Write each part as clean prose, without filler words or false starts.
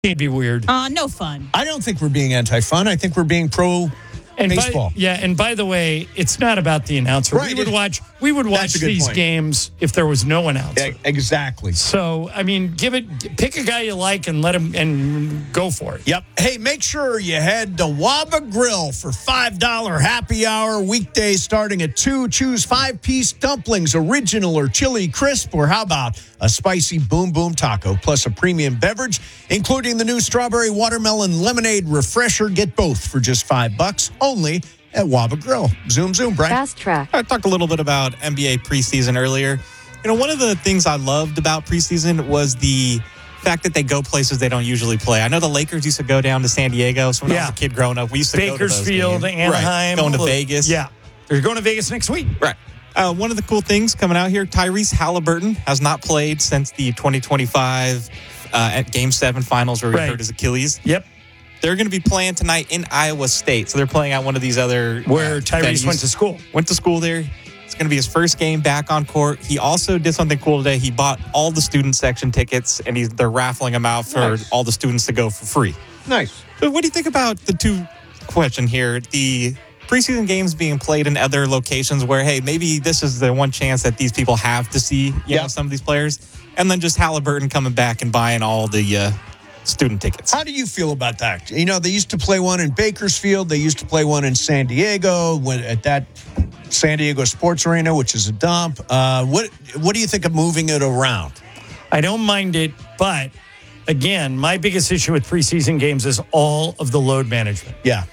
It'd be weird. No fun. I don't think we're being anti-fun. I think we're being pro-baseball. And by the way, it's not about the announcer. Right. We would watch these games if there was no announcer. Yeah, exactly. So, I mean, pick a guy you like and let him and go for it. Yep. Hey, make sure you head to Waba Grill for $5 happy hour weekdays starting at 2. Choose 5-piece dumplings, original or chili crisp, or how about a spicy boom boom taco plus a premium beverage, including the new strawberry watermelon lemonade refresher. Get both for just $5 only at Waba Grill. Zoom, Brian. Fast track. I talked a little bit about NBA preseason earlier. One of the things I loved about preseason was the fact that they go places they don't usually play. I know the Lakers used to go down to San Diego. So when I was a kid growing up, we used to go to Bakersfield, Anaheim. Right. Going to Vegas. Yeah. They're going to Vegas next week. Right. One of the cool things coming out here, Tyrese Halliburton has not played since the 2025 at Game 7 finals where he hurt his Achilles. Yep. They're going to be playing tonight in Iowa State. So they're playing at one of these other where Tyrese went to school. Went to school there. It's going to be his first game back on court. He also did something cool today. He bought all the student section tickets, and they're raffling them out for all the students to go for free. Nice. So what do you think about the two question here? The preseason games being played in other locations where, hey, maybe this is the one chance that these people have to see some of these players, and then just Halliburton coming back and buying all the student tickets. How do you feel about that? They used to play one in Bakersfield. They used to play one in San Diego at that San Diego Sports Arena, which is a dump. What do you think of moving it around? I don't mind it, but again, my biggest issue with preseason games is all of the load management. Yeah.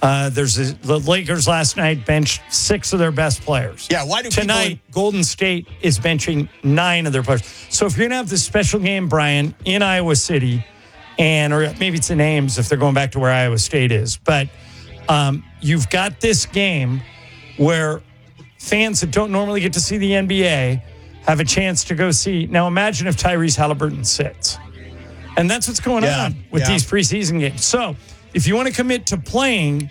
The Lakers last night benched 6 of their best players. Yeah, why do Tonight, Golden State is benching 9 of their players. So if you're going to have this special game, Brian, in Iowa City, or maybe it's in Ames if they're going back to where Iowa State is, but you've got this game where fans that don't normally get to see the NBA have a chance to go see. Now imagine if Tyrese Halliburton sits. And that's what's going on with these preseason games. So if you want to commit to playing,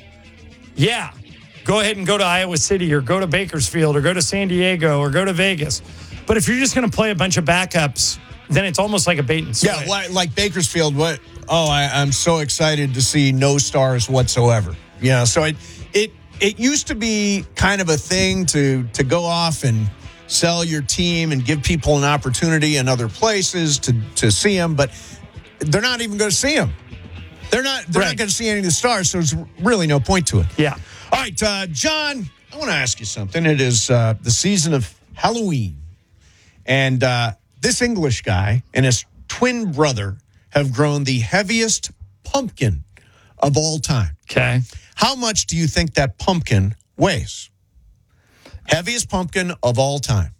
go ahead and go to Iowa City or go to Bakersfield or go to San Diego or go to Vegas. But if you're just going to play a bunch of backups, then it's almost like a bait and switch. Yeah, like Bakersfield. I'm so excited to see no stars whatsoever. So it used to be kind of a thing to go off and sell your team and give people an opportunity in other places to see them, but they're not even going to see them. They're not going to see any of the stars, so there's really no point to it. Yeah. All right, John, I want to ask you something. It is the season of Halloween, and this English guy and his twin brother have grown the heaviest pumpkin of all time. Okay. How much do you think that pumpkin weighs? Heaviest pumpkin of all time.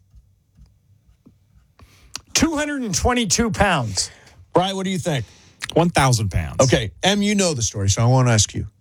222 pounds. Brian, what do you think? 1,000 pounds. Okay, you know the story, so I want to ask you.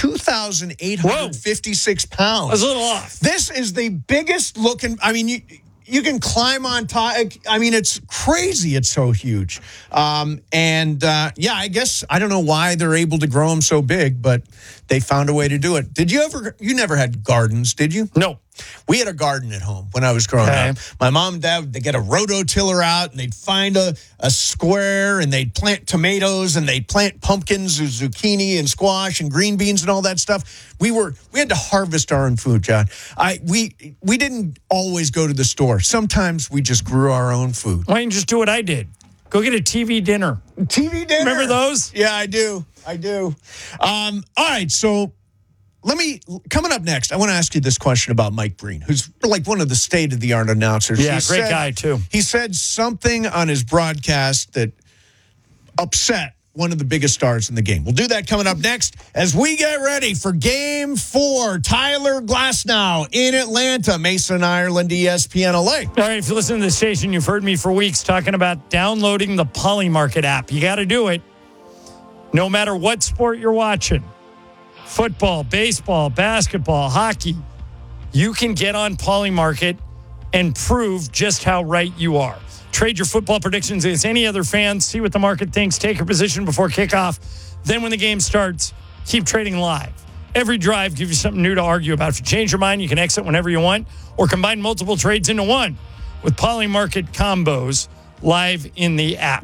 2,856 pounds. That's a little off. This is the biggest looking, you can climb on top. It's crazy. It's so huge. I guess I don't know why they're able to grow them so big, but they found a way to do it. You never had gardens, did you? No. We had a garden at home when I was growing up. My mom and dad, they get a rototiller out and they'd find a square and they'd plant tomatoes and they'd plant pumpkins and zucchini and squash and green beans and all that stuff. We had to harvest our own food, John. We didn't always go to the store. Sometimes we just grew our own food. Why don't you just do what I did? Go get a TV dinner. TV dinner? Remember those? Yeah, I do. All right, so coming up next, I want to ask you this question about Mike Breen, who's like one of the state-of-the-art announcers. Yeah, great guy, too. He said something on his broadcast that upset one of the biggest stars in the game. We'll do that coming up next as we get ready for Game 4. Tyler Glasnow in Atlanta, Mason, Ireland, ESPN LA. All right, if you listen to the station, you've heard me for weeks talking about downloading the Polymarket app. You got to do it no matter what sport you're watching. Football, baseball, basketball, hockey. You can get on Polymarket and prove just how right you are. Trade your football predictions against any other fans. See what the market thinks. Take your position before kickoff. Then when the game starts, keep trading live. Every drive gives you something new to argue about. If you change your mind, you can exit whenever you want or combine multiple trades into one with Polymarket combos live in the app.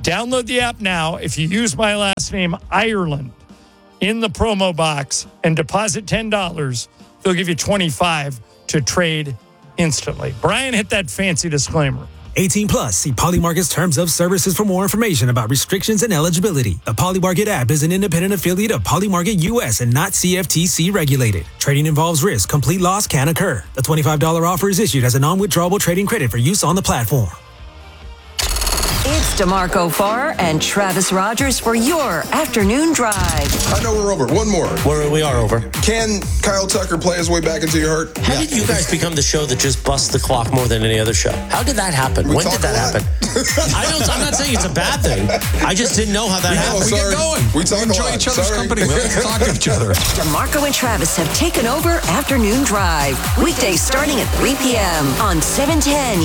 Download the app now. If you use my last name, Ireland, in the promo box and deposit $10, they'll give you $25 to trade instantly. Brian, hit that fancy disclaimer. 18 plus. See Polymarket's terms of services for more information about restrictions and eligibility. The Polymarket app is an independent affiliate of Polymarket US and not CFTC regulated. Trading involves risk. Complete loss can occur. The $25 offer is issued as a non-withdrawable trading credit for use on the platform. It's DeMarco Farr and Travis Rogers for your afternoon drive. I know we're over. One more. We are over. Can Kyle Tucker play his way back into your heart? How did you guys become the show that just busts the clock more than any other show? How did that happen? When did that happen? I'm not saying it's a bad thing. I just didn't know how that happened. We get going. We talk enjoy each other's company. We talk to each other. DeMarco and Travis have taken over Afternoon Drive. Weekdays starting at 3 p.m. on 710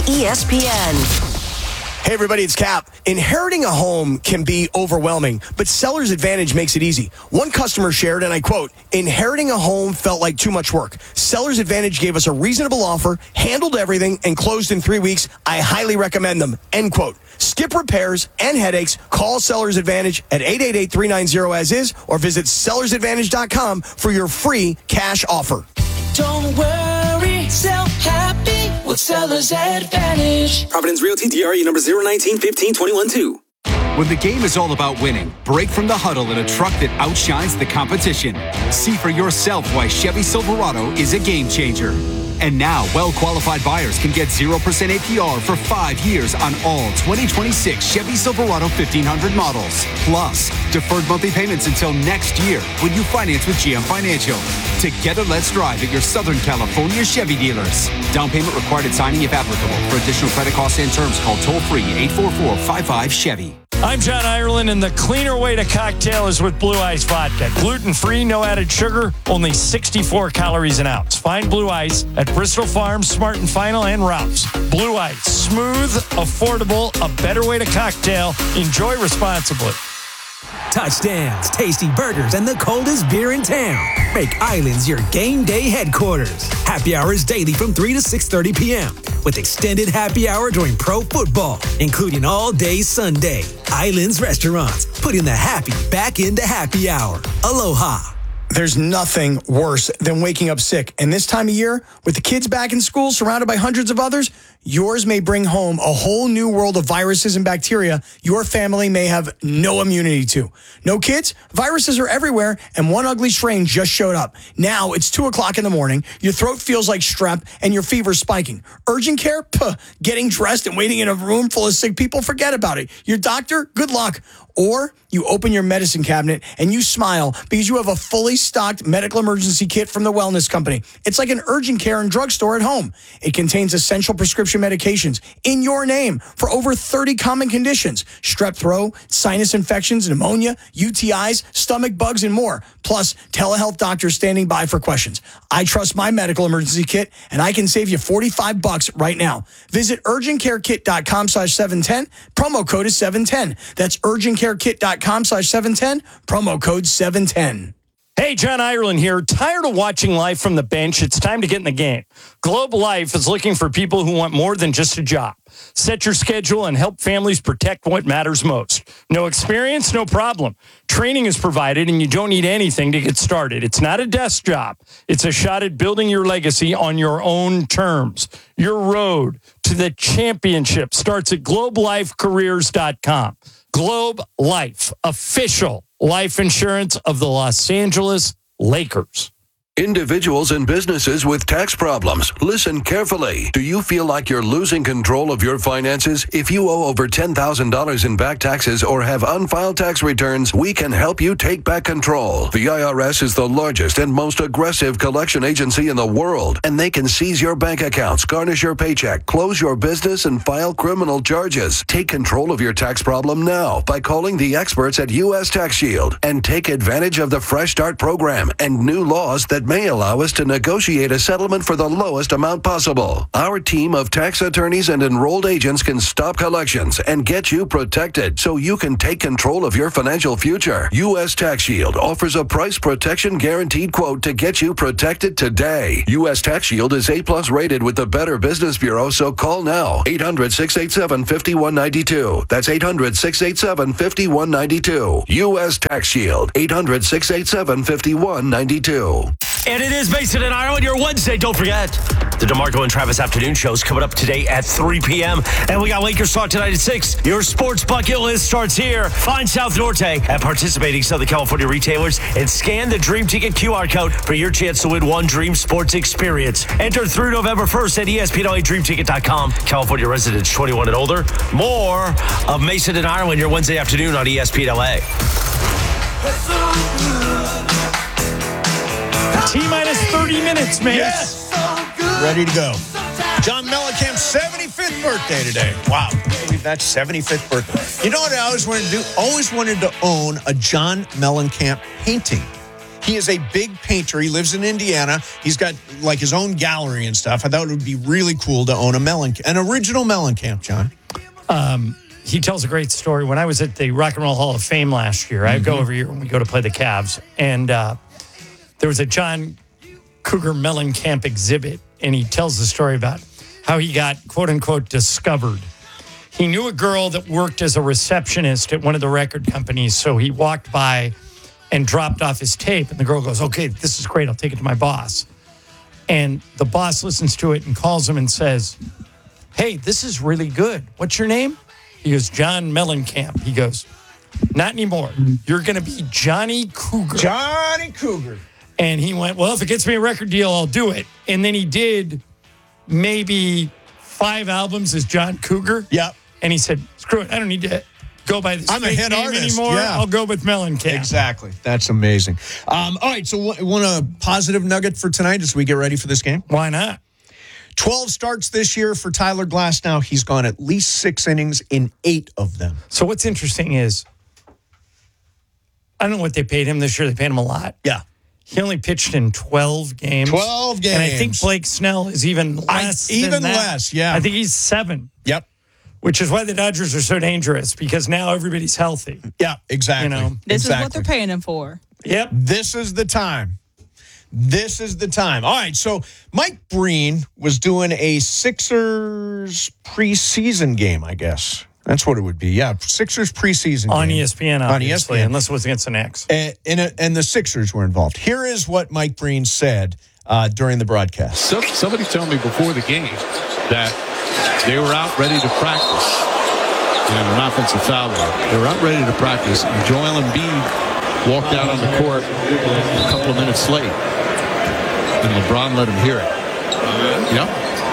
ESPN. Hey everybody, it's Cap. Inheriting a home can be overwhelming, but Seller's Advantage makes it easy. One customer shared, and I quote, "Inheriting a home felt like too much work. Seller's Advantage gave us a reasonable offer, handled everything, and closed in 3 weeks. I highly recommend them." End quote. Skip repairs and headaches. Call Seller's Advantage at 888-390-AS-IS or visit sellersadvantage.com for your free cash offer. Don't worry, sell happy with Seller's Advantage. Providence Realty, DRE number 019-15-21-2. When the game is all about winning, break from the huddle in a truck that outshines the competition. See for yourself why Chevy Silverado is a game changer. And now, well-qualified buyers can get 0% APR for 5 years on all 2026 Chevy Silverado 1500 models. Plus, deferred monthly payments until next year when you finance with GM Financial. Together, let's drive at your Southern California Chevy dealers. Down payment required at signing if applicable. For additional credit costs and terms, call toll-free 844-55-CHEVY. I'm John Ireland, and the cleaner way to cocktail is with Blue Ice Vodka. Gluten-free, no added sugar, only 64 calories an ounce. Find Blue Ice at Bristol Farms, Smart & Final, and Ralph's. Blue Ice, smooth, affordable, a better way to cocktail. Enjoy responsibly. Touchdowns, tasty burgers, and the coldest beer in town. Make Islands your game day headquarters. Happy hours daily from 3 to 6:30 p.m. with extended happy hour during pro football, including all day Sunday. Islands Restaurants, putting the happy back into happy hour. Aloha. There's nothing worse than waking up sick. And this time of year, with the kids back in school, surrounded by hundreds of others, yours may bring home a whole new world of viruses and bacteria your family may have no immunity to. No kids? Viruses are everywhere, and one ugly strain just showed up. Now it's 2 o'clock in the morning, your throat feels like strep, and your fever's spiking. Urgent care? Puh. Getting dressed and waiting in a room full of sick people? Forget about it. Your doctor? Good luck. Or you open your medicine cabinet and you smile because you have a fully stocked medical emergency kit from the Wellness Company. It's like an urgent care and drugstore at home. It contains essential prescription medications in your name for over 30 common conditions: strep throat, sinus infections, pneumonia, UTIs, stomach bugs, and more. Plus, telehealth doctors standing by for questions. I trust my medical emergency kit, and I can save you $45 right now. Visit urgentcarekit.com/710. Promo code is 710. That's urgentcarekit.com/710. Promo code 710. Hey, John Ireland here. Tired of watching life from the bench? It's time to get in the game. Globe Life is looking for people who want more than just a job. Set your schedule and help families protect what matters most. No experience? No problem. Training is provided, and you don't need anything to get started. It's not a desk job. It's a shot at building your legacy on your own terms. Your road to the championship starts at globelifecareers.com. Globe Life, official life insurance of the Los Angeles Lakers. Individuals and businesses with tax problems, listen carefully. Do you feel like you're losing control of your finances? If you owe over $10,000 in back taxes or have unfiled tax returns, we can help you take back control. The IRS is the largest and most aggressive collection agency in the world, and they can seize your bank accounts, garnish your paycheck, close your business, and file criminal charges. Take control of your tax problem now by calling the experts at U.S. Tax Shield and take advantage of the Fresh Start program and new laws that may allow us to negotiate a settlement for the lowest amount possible. Our team of tax attorneys and enrolled agents can stop collections and get you protected so you can take control of your financial future. U.S. Tax Shield offers a price protection guaranteed quote to get you protected today. U.S. Tax Shield is A+ rated with the Better Business Bureau, so call now. 800-687-5192. That's 800-687-5192. U.S. Tax Shield. 800-687-5192. And it is Mason and Ireland, your Wednesday. Don't forget, the DeMarco and Travis afternoon show's coming up today at 3 p.m. And we got Lakers Talk tonight at 6. Your sports bucket list starts here. Find South Norte at participating Southern California retailers and scan the Dream Ticket QR code for your chance to win one Dream Sports experience. Enter through November 1st at ESPNLADreamTicket.com. California residents 21 and older. More of Mason and Ireland, your Wednesday afternoon on ESPNLA. T-minus 30 minutes, mate. Yes. Ready to go. John Mellencamp's 75th birthday today. Wow. That's 75th birthday. You know what I always wanted to do? Always wanted to own a John Mellencamp painting. He is a big painter. He lives in Indiana. He's got like his own gallery and stuff. I thought it would be really cool to own an original Mellencamp, John. He tells a great story. When I was at the Rock and Roll Hall of Fame last year, I go every year when we go to play the Cavs, and there was a John Cougar Mellencamp exhibit, and he tells the story about how he got, quote unquote, discovered. He knew a girl that worked as a receptionist at one of the record companies, so he walked by and dropped off his tape, and the girl goes, okay, this is great, I'll take it to my boss. And the boss listens to it and calls him and says, hey, this is really good. What's your name? He goes, John Mellencamp. He goes, not anymore. You're going to be Johnny Cougar. Johnny Cougar. And he went, well, if it gets me a record deal, I'll do it. And then he did maybe 5 albums as John Cougar. Yep. And he said, screw it. I don't need to go by this I'm a hit name artist anymore. Yeah. I'll go with Mellencamp. Exactly. That's amazing. All right. So want a positive nugget for tonight as we get ready for this game? Why not? 12 starts this year for Tyler Glasnow. He's gone at least 6 innings in 8 of them. So what's interesting is, I don't know what they paid him this year. They paid him a lot. Yeah. He only pitched in 12 games. 12 games. And I think Blake Snell is even less than that. Less, yeah. I think he's 7. Yep. Which is why the Dodgers are so dangerous, because now everybody's healthy. Yeah, exactly. You know? This is what they're paying him for. Yep. This is the time. This is the time. All right, so Mike Breen was doing a Sixers preseason game, I guess. That's what it would be. Yeah, Sixers preseason on game. ESPN, obviously, on ESPN. Unless it was against the Knicks. And the Sixers were involved. Here is what Mike Breen said during the broadcast. Somebody told me before the game that they were out ready to practice. An offensive foul. They were out ready to practice, and Joel Embiid walked out on the court a couple of minutes late, and LeBron let him hear it. Yep.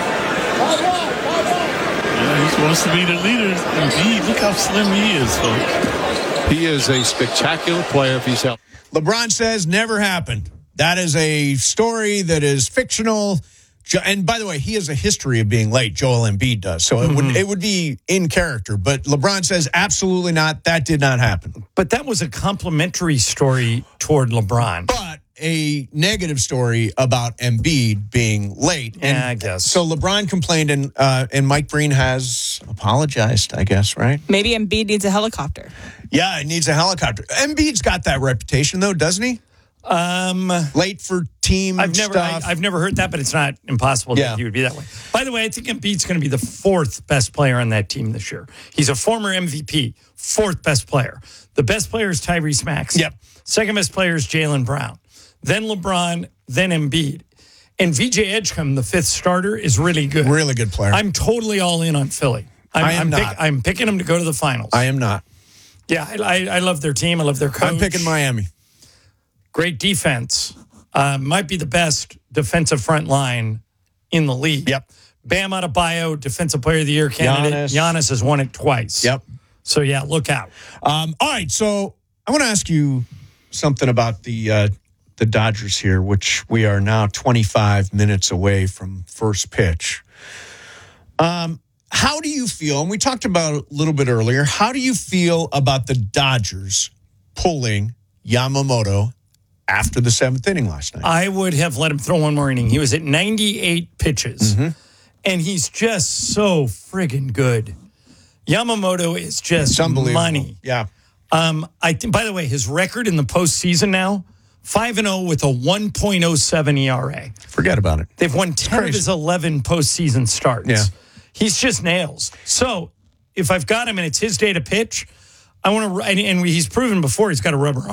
Yeah, he wants to be the leader. Embiid, look how slim he is, folks. He is a spectacular player if he's healthy. LeBron says never happened. That is a story that is fictional. And by the way, he has a history of being late. Joel Embiid does. So it would be in character. But LeBron says absolutely not. That did not happen. But that was a complimentary story toward LeBron. But a negative story about Embiid being late. And yeah, I guess. So LeBron complained, and Mike Breen has apologized, I guess, right? Maybe Embiid needs a helicopter. Yeah, he needs a helicopter. Embiid's got that reputation, though, doesn't he? Late for team stuff. I've never heard that, but it's not impossible that he would be that way. By the way, I think Embiid's going to be the 4th best player on that team this year. He's a former MVP, 4th best player. The best player is Tyrese Maxey. Yep. Second best player is Jaylen Brown. Then LeBron, then Embiid. And VJ Edgecombe, the 5th starter, is really good. Really good player. I'm totally all in on Philly. I'm picking them to go to the finals. I am not. Yeah, I love their team. I love their coach. I'm picking Miami. Great defense. Might be the best defensive front line in the league. Yep. Bam Adebayo, Defensive Player of the Year candidate. Giannis has won it twice. Yep. So, yeah, look out. All right, so I want to ask you something about the Dodgers here, which we are now 25 minutes away from first pitch. How do you feel, and we talked about it a little bit earlier, how do you feel about the Dodgers pulling Yamamoto after the 7th inning last night. I would have let him throw one more inning. He was at 98 pitches, and he's just so friggin' good. Yamamoto is just money. Yeah. I think. By the way, his record in the postseason now, 5-0 with a 1.07 ERA. Forget about it. They've won 10 of his 11 postseason starts. Yeah. He's just nails. So if I've got him and it's his day to pitch, I want to, and he's proven before he's got a rubber